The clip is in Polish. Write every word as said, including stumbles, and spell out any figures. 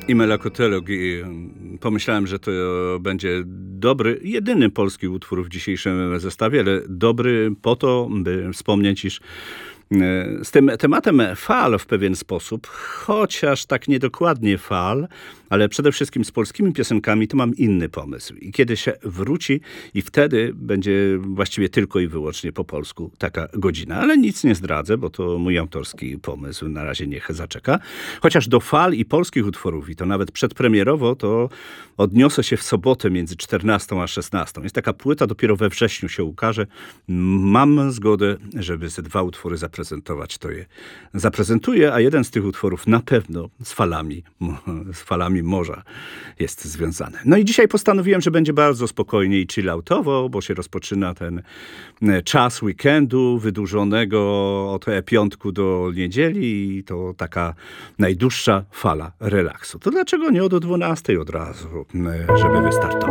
I Melakotylog. I pomyślałem, że to będzie dobry, jedyny polski utwór w dzisiejszym zestawie, ale dobry po to, by wspomnieć, iż z tym tematem fal w pewien sposób, chociaż tak niedokładnie fal, ale przede wszystkim z polskimi piosenkami, to mam inny pomysł. I kiedy się wróci i wtedy będzie właściwie tylko i wyłącznie po polsku taka godzina. Ale nic nie zdradzę, bo to mój autorski pomysł. Na razie niech zaczeka. Chociaż do fal i polskich utworów, i to nawet przedpremierowo, to odniosę się w sobotę między czternastą a szesnastą. Jest taka płyta, dopiero we wrześniu się ukaże. Mam zgodę, żeby ze dwa utwory zaprezentować, to je zaprezentuję, a jeden z tych utworów na pewno z falami, z falami morza jest związany. No i dzisiaj postanowiłem, że będzie bardzo spokojnie i chilloutowo, bo się rozpoczyna ten czas weekendu wydłużonego od piątku do niedzieli i to taka najdłuższa fala relaksu. To dlaczego nie od dwunastej od razu, żeby wystartować?